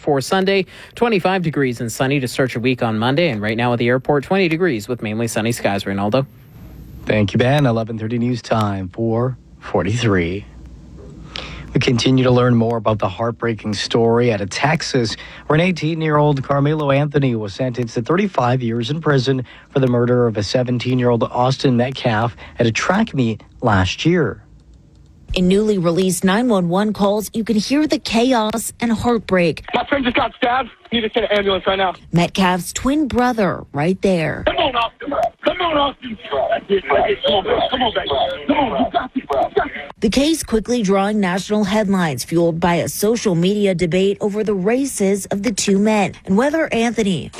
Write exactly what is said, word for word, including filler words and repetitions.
for Sunday. twenty-five degrees and sunny to start your week on Monday. And right now at the airport, twenty degrees with mainly sunny skies. Reynaldo. Thank you, Ben. eleven thirty news time, four forty-three. We continue to learn more about the heartbreaking story out of Texas, where an eighteen-year-old Carmelo Anthony was sentenced to thirty-five years in prison for the murder of a seventeen-year-old Austin Metcalf at a track meet last year. In newly released nine one one calls, you can hear the chaos and heartbreak. My friend just got stabbed. Need to send an ambulance right now. Metcalf's twin brother right there. Come on, Austin. Come on, Austin. Come on, baby. Come on, you got this. The case quickly drawing national headlines, fueled by a social media debate over the races of the two men and whether Anthony